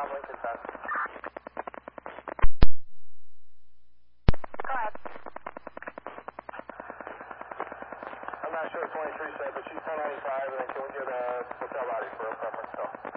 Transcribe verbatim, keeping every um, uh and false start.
five, Lincoln ten. Go ahead. I'm not sure twenty-three said, but she's ten ninety-five, and then can we get a hotel body for a preference call?